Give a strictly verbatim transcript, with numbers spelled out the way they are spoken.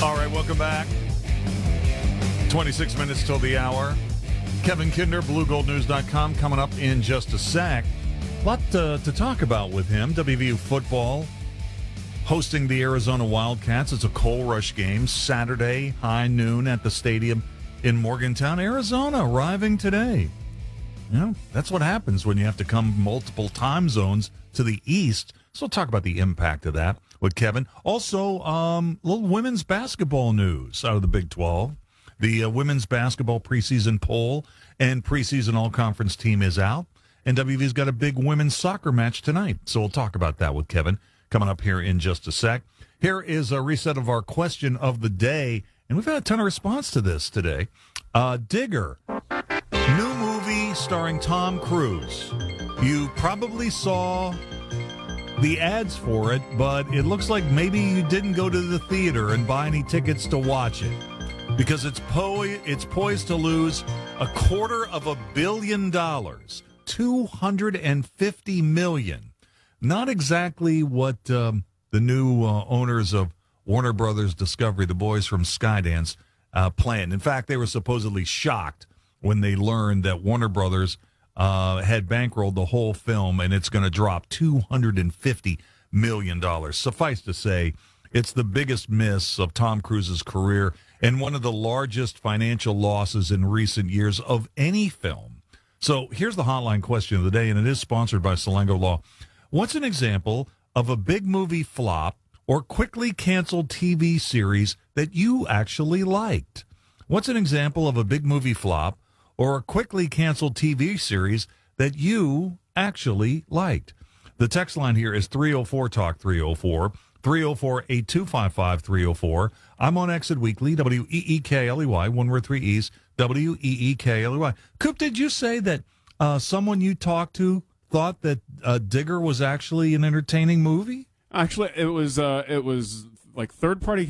All right, welcome back. twenty-six minutes till the hour. Kevin Kinder, blue gold news dot com, coming up in just a sec. A lot uh, to talk about with him. W V U football hosting the Arizona Wildcats. It's a coal rush game, Saturday, high noon at the stadium in Morgantown, Arizona, arriving today. You know, that's what happens when you have to come multiple time zones to the east. So we'll talk about the impact of that with Kevin. Also, um, a little women's basketball news out of the Big twelve. The uh, women's basketball preseason poll and preseason all-conference team is out. And W V's got a big women's soccer match tonight. So we'll talk about that with Kevin coming up here in just a sec. Here is a reset of our question of the day. And we've had a ton of response to this today. Uh, Digger, new movie starring Tom Cruise. You probably saw the ads for it, but it looks like maybe you didn't go to the theater and buy any tickets to watch it. Because it's po- it's poised to lose a quarter of a billion dollars, two hundred fifty million dollars. Not exactly what um, the new uh, owners of Warner Brothers Discovery, the boys from Skydance, uh, planned. In fact, they were supposedly shocked when they learned that Warner Brothers uh, had bankrolled the whole film, and it's going to drop two hundred fifty million dollars. Suffice to say, it's the biggest miss of Tom Cruise's career and one of the largest financial losses in recent years of any film. So here's the hotline question of the day, and it is sponsored by Salengo Law. What's an example of a big movie flop or quickly canceled T V series that you actually liked? What's an example of a big movie flop or a quickly canceled T V series that you actually liked? The text line here is three oh four talk three oh four. three oh four, eight two five five, three oh four. I'm on Exit Weekly, W E E K L E Y, one word, three E's, W E E K L E Y. Coop, did you say that uh, someone you talked to thought that uh, Digger was actually an entertaining movie? Actually, it was uh, it was like third-party